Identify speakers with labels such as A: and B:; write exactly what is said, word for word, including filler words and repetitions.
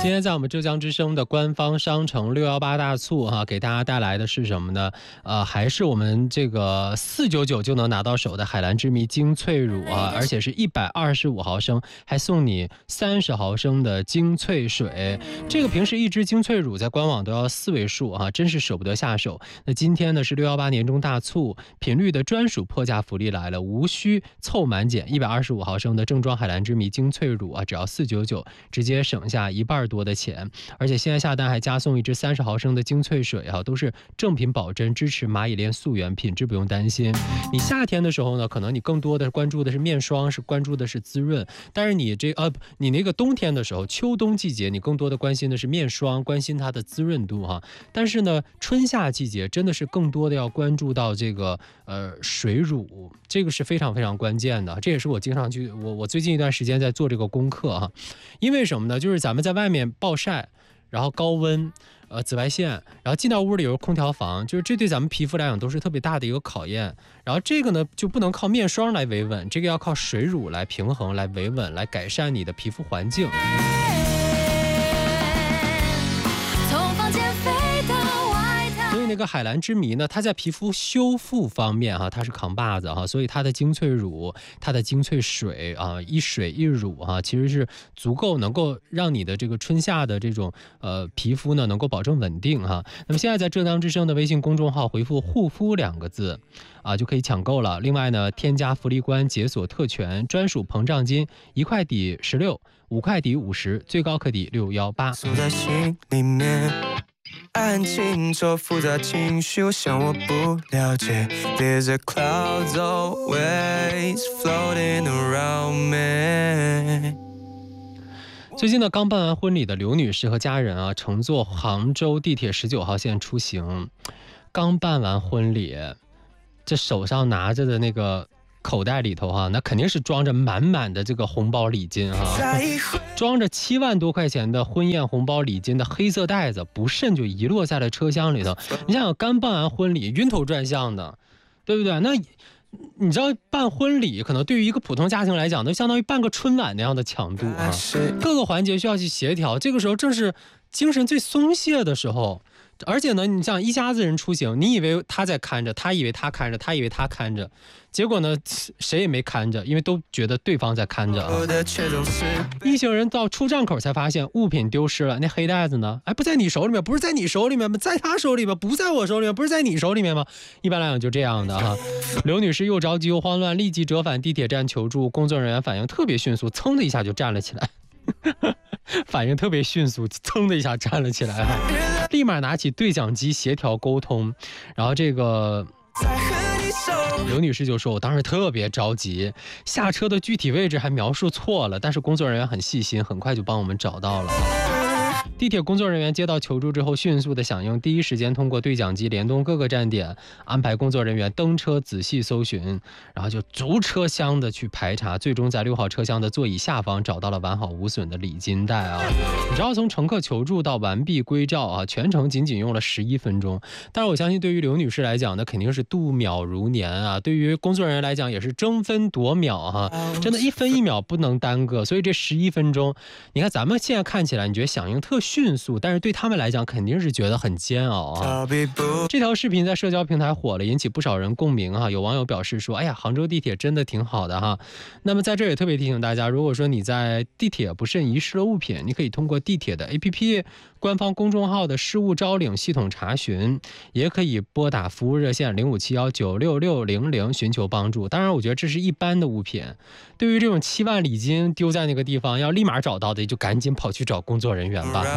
A: 今天在我们浙江之声的官方商城六一八大促哈、啊，给大家带来的是什么呢？呃，还是我们这个四九九就能拿到手的海蓝之谜精粹乳啊，而且是一百二十五毫升，还送你三十毫升的精粹水。这个平时一支精粹乳在官网都要四位数啊，真是舍不得下手。那今天呢是六一八年终大促，频率的专属破价福利来了，无需凑满减，一百二十五毫升的正装海蓝之谜精粹乳啊，只要四九九，直接省下一半多的钱。而且现在下单还加送一支三十毫升的精粹水啊，都是正品保真，支持蚂蚁链溯源，品质不用担心。你夏天的时候呢，可能你更多的关注的是面霜，是关注的是滋润，但是你这呃你那个冬天的时候，秋冬季节你更多的关心的是面霜，关心它的滋润度哈。但是呢，春夏季节真的是更多的要关注到这个呃水乳，这个是非常非常关键的。这也是我经常去我我最近一段时间在做这个功课哈。因为什么呢？就是咱们在外面暴晒，然后高温，呃，紫外线，然后进到屋里有空调房，就是这对咱们皮肤来讲都是特别大的一个考验。然后这个呢，就不能靠面霜来维稳，这个要靠水乳来平衡、来维稳、来改善你的皮肤环境。那个海蓝之谜呢，它在皮肤修复方面哈、啊，它是扛把子哈、啊，所以它的精粹乳、它的精粹水啊，一水一乳哈、啊，其实是足够能够让你的这个春夏的这种呃皮肤呢能够保证稳定哈、啊。那么现在在浙江之声的微信公众号回复护肤两个字啊，就可以抢购了。另外呢，添加福利官解锁特权，专属膨胀金，一块抵十六，五块抵五十，最高可抵六幺八。
B: 锁在心里面。安静做复杂情绪，我想我不了解。There's a cloud always floating around me。
A: 最近呢，刚办完婚礼的刘女士和家人啊，乘坐杭州地铁十九号线出行。刚办完婚礼，这手上拿着的那个口袋里头哈、啊，那肯定是装着满满的这个红包礼金哈、啊，装着七万多块钱的婚宴红包礼金的黑色袋子，不慎就遗落在了车厢里头。你想想，刚办完婚礼，晕头转向的，对不对？那你知道办婚礼可能对于一个普通家庭来讲，都相当于办个春晚那样的强度啊，各个环节需要去协调。这个时候正是精神最松懈的时候。而且呢，你像一家子人出行，你以为他在看着，他以为他看着，他以为他看着，结果呢，谁也没看着，因为都觉得对方在看着啊。一行人到出站口才发现物品丢失了，那黑袋子呢？哎，不在你手里面，不是在你手里面吗？在他手里面，不在我手里面，不是在你手里面吗？一般来讲就这样的哈。刘女士又着急又慌乱，立即折返地铁站求助，工作人员反应特别迅速，噌的一下就站了起来。反应特别迅速，噌的一下站了起来，立马拿起对讲机协调沟通。然后这个刘女士就说：“我当时特别着急，下车的具体位置还描述错了，但是工作人员很细心，很快就帮我们找到了。”地铁工作人员接到求助之后，迅速的响应，第一时间通过对讲机联动各个站点，安排工作人员登车仔细搜寻，然后就逐车厢的去排查，最终在六号车厢的座椅下方找到了完好无损的礼金袋啊！你知道从乘客求助到完毕归赵啊，全程仅仅用了十一分钟。但是我相信对于刘女士来讲，那肯定是度秒如年啊；对于工作人员来讲，也是争分夺秒哈、啊，真的一分一秒不能耽搁。所以这十一分钟，你看咱们现在看起来，你觉得响应特迅速，但是对他们来讲肯定是觉得很煎熬啊。这条视频在社交平台火了，引起不少人共鸣哈。有网友表示说：“哎呀，杭州地铁真的挺好的哈。”那么在这也特别提醒大家，如果说你在地铁不慎遗失了物品，你可以通过地铁的 A P P、官方公众号的失物招领系统查询，也可以拨打服务热线零五七幺九六六零零寻求帮助。当然，我觉得这是一般的物品，对于这种七万礼金丢在那个地方，要立马找到的，就赶紧跑去找工作人员吧。